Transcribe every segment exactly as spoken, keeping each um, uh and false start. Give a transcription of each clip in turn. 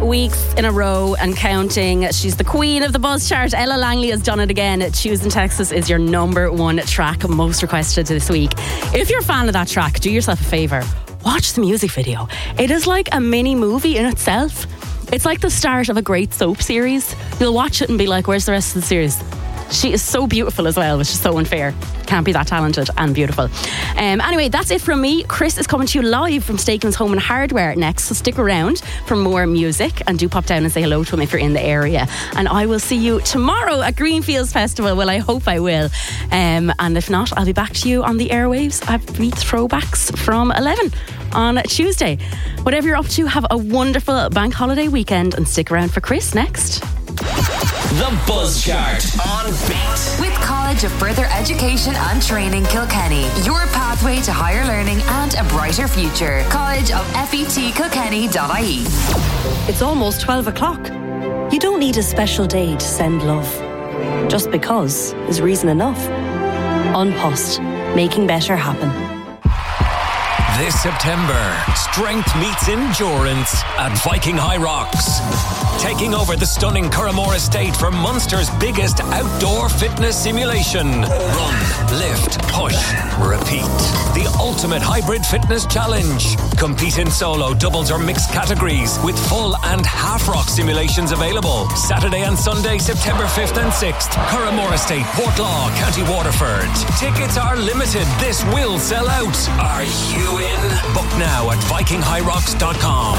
weeks in a row and counting. She's the queen of the Buzz chart. Ella Langley has done it again. Choose in Texas is your number one track most requested this week. If you're a fan of that track, do yourself a favour. Watch the music video. It is like a mini movie in itself. It's like the start of a great soap series. You'll watch it and be like, where's the rest of the series? She is so beautiful as well, which is so unfair. Can't be that talented and beautiful. Um, anyway, that's it from me. Chris is coming to you live from Steakman's Home and Hardware next, so stick around for more music and do pop down and say hello to him if you're in the area. And I will see you tomorrow at Greenfields Festival. Well, I hope I will. Um, and if not, I'll be back to you on the airwaves at Beat Throwbacks from eleven on Tuesday. Whatever you're up to, have a wonderful bank holiday weekend and stick around for Chris next. The Buzz Chart on Beat. With College of Further Education and Training Kilkenny, your pathway to higher learning and a brighter future. College of Fet Kilkenny dot I E. It's almost twelve o'clock. You don't need a special day to send love. Just because is reason enough. An Post, making better happen. This September, strength meets endurance at Viking High Rocks. Taking over the stunning Curramore Estate for Munster's biggest outdoor fitness simulation. Run, lift, push, repeat. The ultimate hybrid fitness challenge. Compete in solo, doubles or mixed categories with full and half rock simulations available. Saturday and Sunday, September fifth and sixth. Curramore Estate, Portlaw, County Waterford. Tickets are limited. This will sell out. Are you in? Book now at viking high rocks dot com.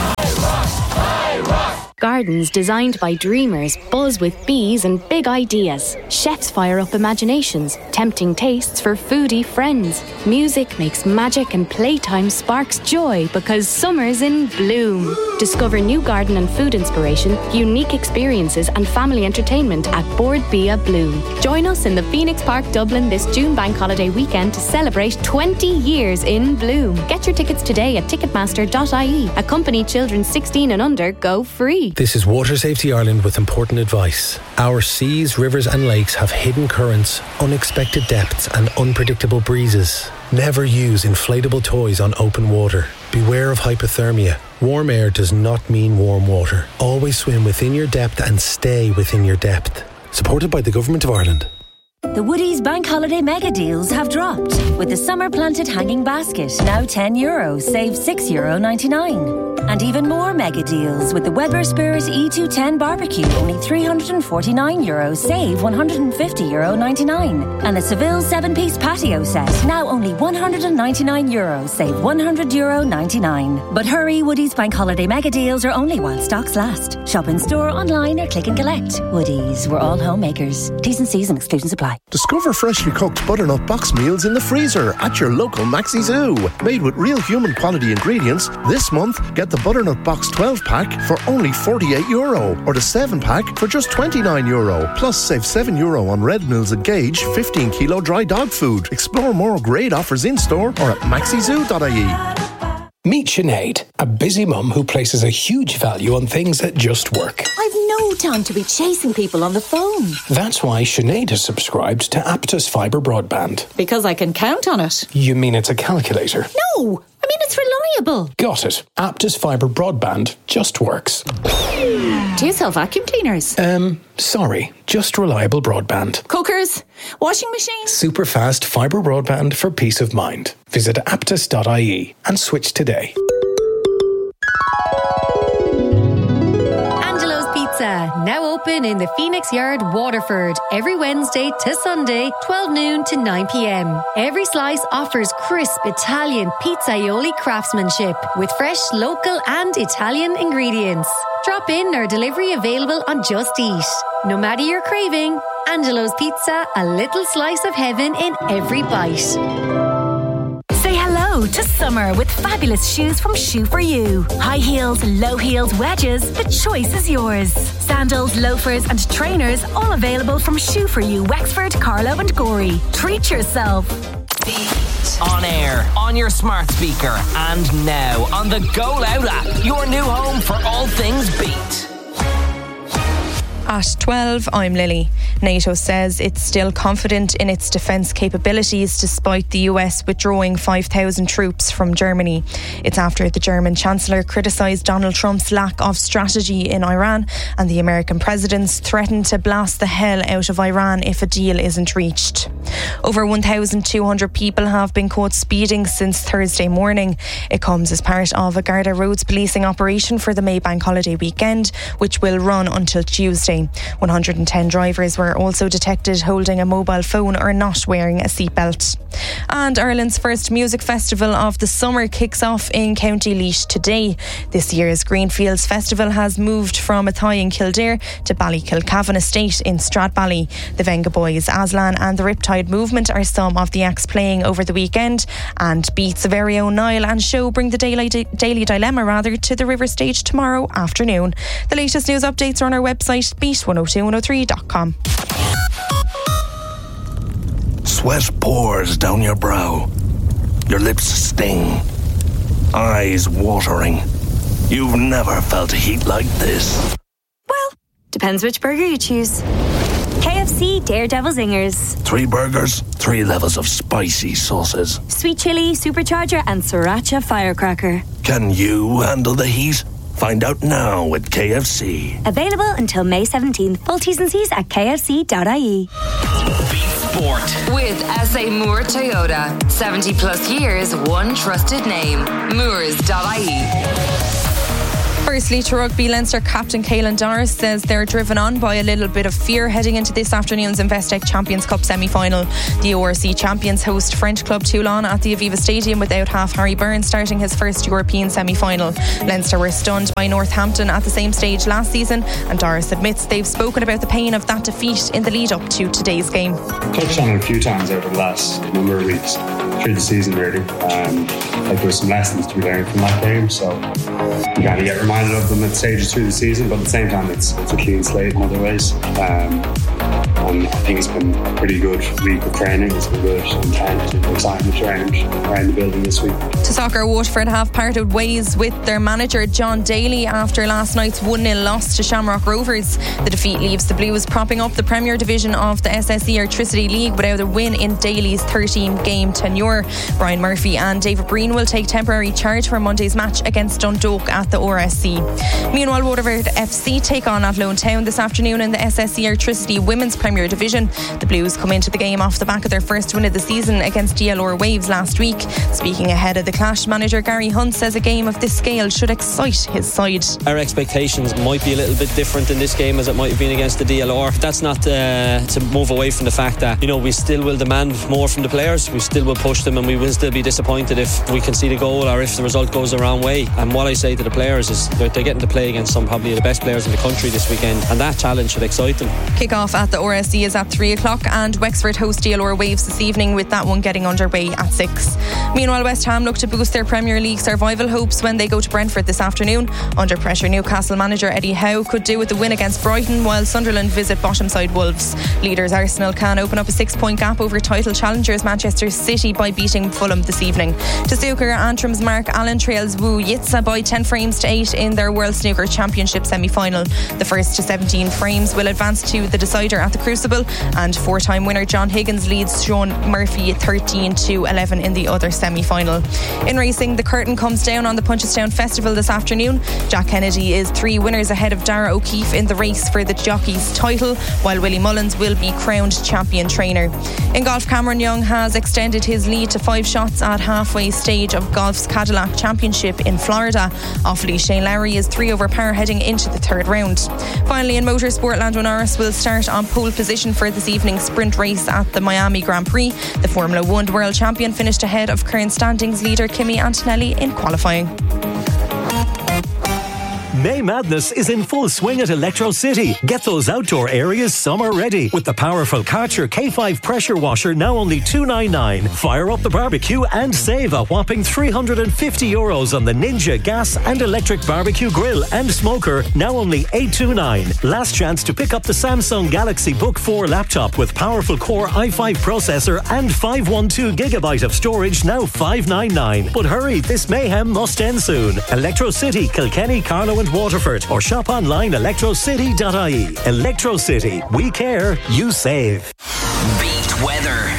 Gardens designed by dreamers buzz with bees and big ideas. Chefs fire up imaginations, tempting tastes for foodie friends. Music makes magic and playtime sparks joy because summer's in bloom. Discover new garden and food inspiration, unique experiences and family entertainment at Board Bia Bloom. Join us in the Phoenix Park, Dublin this June bank holiday weekend to celebrate twenty years in bloom. Get your tickets today at ticketmaster dot I E. Accompany children sixteen and under go free. This is Water Safety Ireland with important advice. Our seas, rivers and lakes have hidden currents, unexpected depths and unpredictable breezes. Never use inflatable toys on open water. Beware of hypothermia. Warm air does not mean warm water. Always swim within your depth and stay within your depth. Supported by the Government of Ireland. The Woodies Bank Holiday Mega Deals have dropped. With the Summer Planted Hanging Basket, now ten euros, save six euros ninety-nine. And even more mega deals with the Weber Spirit E two ten Barbecue, only three hundred forty-nine euros, save one hundred fifty euros ninety-nine. And the Seville seven-piece patio set, now only one hundred ninety-nine euros, save one hundred euros ninety-nine. But hurry, Woodies Bank Holiday Mega Deals are only while stocks last. Shop in store, online or click and collect. Woodies, we're all homemakers. T's and C's and exclusions apply. Discover freshly cooked butternut box meals in the freezer at your local Maxi Zoo. Made with real human quality ingredients, this month get the butternut box twelve pack for only forty-eight euro or the seven pack for just twenty-nine euro. Plus save seven euro on Red Mills Engage fifteen kilo dry dog food. Explore more great offers in store or at maxi zoo dot I E. Meet Sinead, a busy mum who places a huge value on things that just work. I've no time to be chasing people on the phone. That's why Sinead has subscribed to Aptus Fibre Broadband. Because I can count on it. You mean it's a calculator? No, I mean it's reliable. Got it. Aptus Fibre Broadband just works. Do you sell vacuum cleaners? Um, sorry, just reliable broadband. Cookers? Washing machines? Super fast fibre broadband for peace of mind. Visit aptus dot I E and switch today. Angelo's Pizza, now open in the Phoenix Yard, Waterford, every Wednesday to Sunday, twelve noon to nine p.m. Every slice offers crisp Italian pizzaioli craftsmanship with fresh, local and Italian ingredients. Drop in or delivery available on Just Eat. No matter your craving, Angelo's Pizza, a little slice of heaven in every bite. Say hello to summer with fabulous shoes from Shoe For You. High heels, low heels, wedges, the choice is yours. Sandals, loafers and trainers, all available from Shoe For You, Wexford, Carlow and Gorey. Treat yourself. On air, on your smart speaker, and now on the Go Loud app, your new home for all things Beat. At twelve, I'm Lily. NATO says it's still confident in its defence capabilities despite the U S withdrawing five thousand troops from Germany. It's after the German Chancellor criticised Donald Trump's lack of strategy in Iran, and the American president's threatened to blast the hell out of Iran if a deal isn't reached. Over one thousand two hundred people have been caught speeding since Thursday morning. It comes as part of a Garda roads policing operation for the May Bank holiday weekend, which will run until Tuesday. one hundred ten drivers were also detected holding a mobile phone or not wearing a seatbelt. And Ireland's first music festival of the summer kicks off in County Laois today. This year's Greenfields Festival has moved from Athy in Kildare to Ballykilcavan Estate in Stradbally. The Venga Boys, Aslan and the Riptide Movement are some of the acts playing over the weekend, and Beats' very own Niall and Show bring the Daily, Daily Dilemma rather to the River Stage tomorrow afternoon. The latest news updates are on our website beat one oh two one oh three dot com. Sweat pours down your brow. Your lips sting. Eyes watering. You've never felt heat like this. Well, depends which burger you choose. K F C Daredevil Zingers. Three burgers, three levels of spicy sauces. Sweet chili, supercharger and sriracha firecracker. Can you handle the heat? Find out now at K F C. Available until May seventeenth. Full T's and C's at k f c dot i e. Sport. With S A Moore Toyota. seventy plus years, one trusted name. Moores dot I E. Firstly, to rugby, Leinster captain Caelan Doris says they're driven on by a little bit of fear heading into this afternoon's Investec Champions Cup semi-final. The O R C champions host French club Toulon at the Aviva Stadium without half Harry Byrne starting his first European semi-final. Leinster were stunned by Northampton at the same stage last season, and Doris admits they've spoken about the pain of that defeat in the lead up to today's game. Touched on it a few times over the last number of weeks through the season, really. Um, like there were some lessons to be learned from that game, so you kind of get reminded of them at stages through the season, but at the same time it's, it's a clean slate in other ways. Um, and I think it's been a pretty good week of training. It's been good, intense and exciting around, around the building this week. To soccer, Waterford have parted ways with their manager John Daly after last night's one nil loss to Shamrock Rovers. The defeat leaves the Blues propping up the Premier Division of the S S E Electricity League without a win in Daly's thirteen game tenure. Brian Murphy and David Breen will take temporary charge for Monday's match against Dundalk at the O R S C. Meanwhile, Waterford F C take on Athlone Town this afternoon in the S S E Electricity Women's Premier Division. The Blues come into the game off the back of their first win of the season against D L R Waves last week. Speaking ahead of the clash, manager Gary Hunt says a game of this scale should excite his side. Our expectations might be a little bit different in this game as it might have been against the D L R. That's not uh, to move away from the fact that, you know, we still will demand more from the players. We still will push them, and we will still be disappointed if we concede a goal or if the result goes the wrong way. And what I say to the players is they're, they're getting to play against some probably the best players in the country this weekend, and that challenge should excite them. Kick-off at the O R S C is at three o'clock, and Wexford host D L R Waves this evening, with that one getting underway at six. Meanwhile, West Ham look to boost their Premier League survival hopes when they go to Brentford this afternoon. Under pressure, Newcastle manager Eddie Howe could do with the win against Brighton, while Sunderland visit bottom side Wolves. Leaders Arsenal can open up a six point gap over title challengers Manchester City by beating Fulham this evening. To snooker, Antrim's Mark Allen trails Wu Yitsa by ten frames to eight in their World Snooker Championship semi-final. The first to seventeen frames will advance to the decider at the Crucible, and four-time winner John Higgins leads Sean Murphy thirteen to eleven in the other semi-final. In racing, the curtain comes down on the Punchestown Festival this afternoon. Jack Kennedy is three winners ahead of Dara O'Keefe in the race for the jockey's title, while Willie Mullins will be crowned champion trainer. In golf, Cameron Young has extended his lead to five shots at halfway stage of golf's Cadillac Championship in Florida. Offaly Shane Lowry is three over par heading into the third round. Finally, in motorsport, Lando Norris will start on pole position for this evening's sprint race at the Miami Grand Prix. The Formula One world champion finished ahead of current standings leader Kimi Antonelli in qualifying. May Madness is in full swing at Electro City. Get those outdoor areas summer ready with the powerful Karcher K five pressure washer, now only two ninety-nine. Fire up the barbecue and save a whopping three hundred fifty euros on the Ninja gas and electric barbecue grill and smoker, now only eight twenty-nine. Last chance to pick up the Samsung Galaxy Book four laptop with powerful Core i five processor and five hundred twelve gigabyte of storage, now five ninety-nine. But hurry, this mayhem must end soon. Electro City, Kilkenny, Carlow and and Waterford, or shop online electrocity dot I E. Electro City. We care, you save. Beat weather.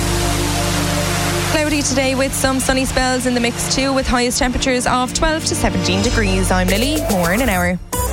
Cloudy today with some sunny spells in the mix too, with highest temperatures of twelve to seventeen degrees. I'm Lily, more in an hour.